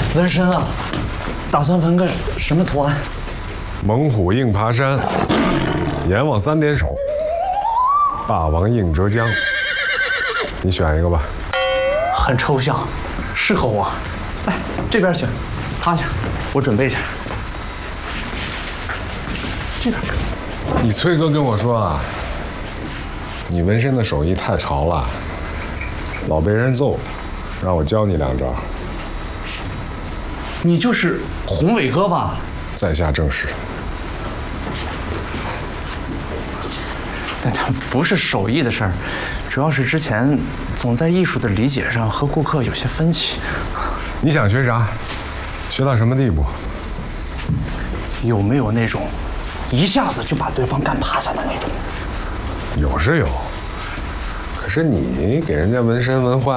纹身啊，打算纹个什么图案？ 猛虎硬爬山，阎王3点手，霸王硬折江。你选一个吧。 很抽象，适合我。来，这边请，趴下，我准备一下。这边。 你崔哥跟我说啊，你纹身的手艺太潮了，老被人揍，让我教你2招。 你就是宏伟哥吧？ 在下正是。 但它不是手艺的事儿，主要是之前总在艺术的理解上和顾客有些分歧。 你想学啥？学到什么地步？ 有没有那种一下子就把对方干趴下的那种？ 有是有，可是你给人家纹身纹坏